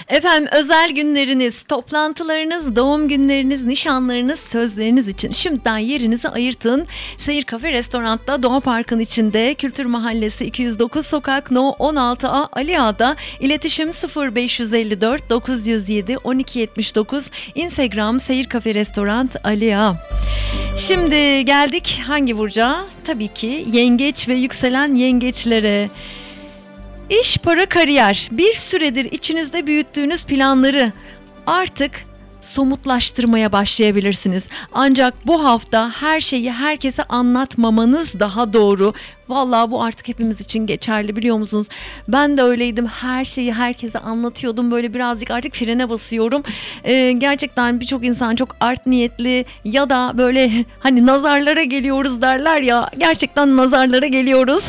Efendim özel günleriniz, toplantılarınız, doğum günleriniz, nişanlarınız, sözleriniz için şimdiden yerinizi ayırtın. Seyir Kafe Restorant'ta Doğa Park'ın içinde Kültür Mahallesi 209 Sokak No 16A Ali Ağa'da iletişim 0554 907 1279 Instagram Seyir Kafe Restorant Ali Ağa. Şimdi geldik hangi burca? Tabii ki yengeç ve yükselen yengeçlere. İş, para, kariyer, bir süredir içinizde büyüttüğünüz planları artık somutlaştırmaya başlayabilirsiniz. Ancak bu hafta her şeyi herkese anlatmamanız daha doğru. Vallahi bu artık hepimiz için geçerli, biliyor musunuz? Ben de öyleydim. Her şeyi herkese anlatıyordum. Böyle birazcık artık frene basıyorum. Gerçekten birçok insan çok art niyetli ya da böyle hani nazarlara geliyoruz derler ya. Gerçekten nazarlara geliyoruz.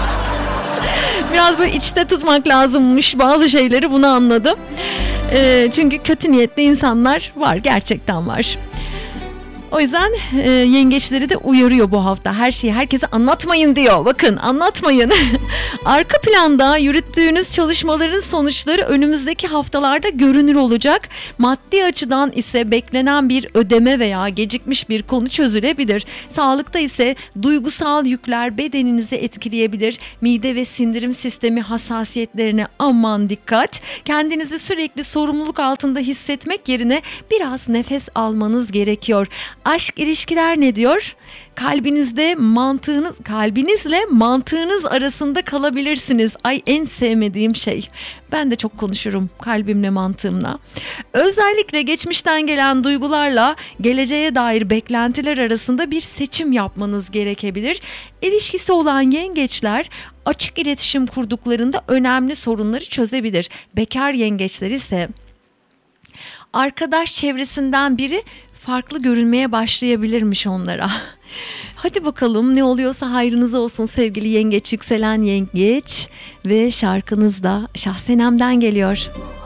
Biraz böyle içte tutmak lazımmış bazı şeyleri, bunu anladım. Çünkü kötü niyetli insanlar var, gerçekten var. O yüzden yengeçleri de uyarıyor bu hafta. Her şeyi herkese anlatmayın diyor. Bakın, anlatmayın. Arka planda yürüttüğünüz çalışmaların sonuçları önümüzdeki haftalarda görünür olacak. Maddi açıdan ise beklenen bir ödeme veya gecikmiş bir konu çözülebilir. Sağlıkta ise duygusal yükler bedeninizi etkileyebilir. Mide ve sindirim sistemi hassasiyetlerine aman dikkat. Kendinizi sürekli sorumluluk altında hissetmek yerine biraz nefes almanız gerekiyor. Aşk, ilişkiler ne diyor? Kalbinizle mantığınız arasında kalabilirsiniz. Ay, en sevmediğim şey. Ben de çok konuşurum kalbimle, mantığımla. Özellikle geçmişten gelen duygularla geleceğe dair beklentiler arasında bir seçim yapmanız gerekebilir. İlişkisi olan yengeçler açık iletişim kurduklarında önemli sorunları çözebilir. Bekar yengeçler ise arkadaş çevresinden biri farklı görünmeye başlayabilirmiş onlara. Hadi bakalım, ne oluyorsa hayrınıza olsun sevgili yengeç, yükselen yengeç. Ve şarkınız da Şahsenem'den geliyor.